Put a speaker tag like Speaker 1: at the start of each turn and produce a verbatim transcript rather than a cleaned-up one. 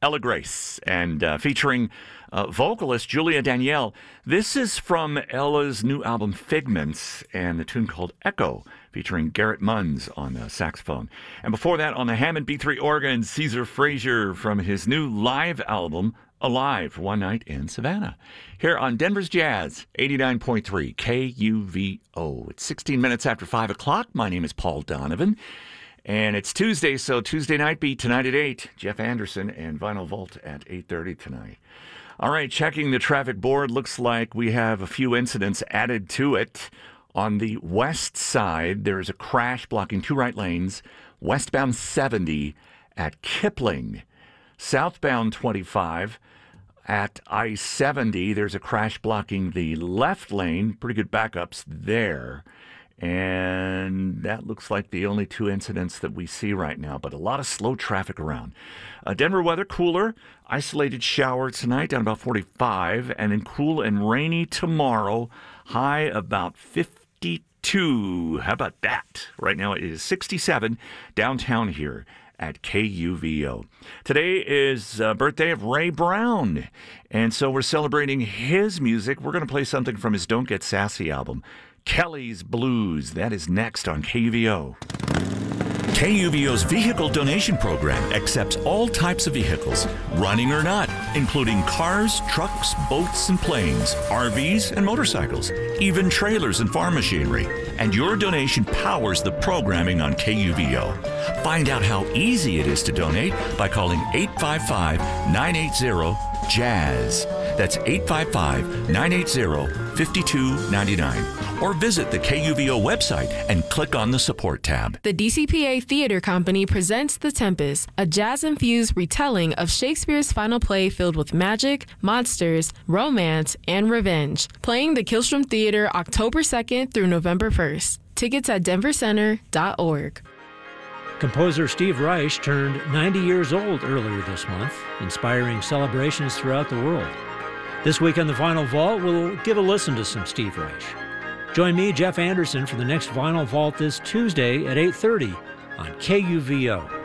Speaker 1: Ella Grace, and uh, featuring uh, vocalist Julia Danielle. This is from Ella's new album Figments, and the tune called Echo, featuring Garrett Munns on the saxophone. And before that, on the Hammond B three organ, Caesar Frazier from his new live album, Alive, One Night in Savannah. Here on Denver's Jazz, eighty-nine point three K U V O. It's sixteen minutes after five o'clock. My name is Paul Donovan. And it's Tuesday, so Tuesday Night Beat tonight at eight. Jeff Anderson and Vinyl Vault at eight thirty tonight. All right, checking the traffic board. Looks like we have a few incidents added to it. On the west side, there's a crash blocking two right lanes. Westbound seventy at Kipling. Southbound twenty-five at I seventy, there's a crash blocking the left lane. Pretty good backups there. And that looks like the only two incidents that we see right now, but a lot of slow traffic around. Uh, Denver weather, cooler. Isolated shower tonight, down about forty-five. And then cool and rainy tomorrow, high about fifty-two. How about that? Right now it is sixty-seven downtown here at K U V O. Today is uh, birthday of Ray Brown, and so we're celebrating his music. We're going to play something from his Don't Get Sassy album, Kelly's Blues. That is next on K U V O. K U V O's vehicle donation program accepts all types of vehicles, running or not, including cars, trucks, boats, and planes, R Vs, and motorcycles, even trailers and farm machinery. And your donation powers the programming on K U V O. Find out how easy it is to donate by calling eight five five, nine eight zero, jazz. That's eight five five, nine eight zero, five two nine nine. Or visit the K U V O website and click on the support tab.
Speaker 2: The D C P A Theater Company presents The Tempest, a jazz-infused retelling of Shakespeare's final play filled with magic, monsters, romance, and revenge. Playing the Killstrom Theater October second through November first. Tickets at denver center dot org.
Speaker 3: Composer Steve Reich turned ninety years old earlier this month, inspiring celebrations throughout the world. This week on the Vinyl Vault, we'll give a listen to some Steve Reich. Join me, Jeff Anderson, for the next Vinyl Vault this Tuesday at eight thirty on K U V O.